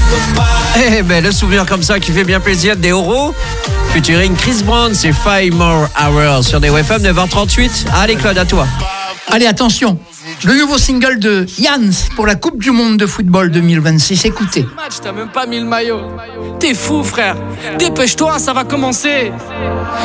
Eh ben, le souvenir comme ça qui fait bien plaisir des euros. Featuring Chris Brown, c'est 5 More Hours sur des WFM 9h38. Allez Claude, à toi. Allez, attention. Le nouveau single de Jans pour la Coupe du Monde de football 2026. Écoutez. T'as même pas mis le maillot. T'es fou, frère. Dépêche-toi, ça va commencer.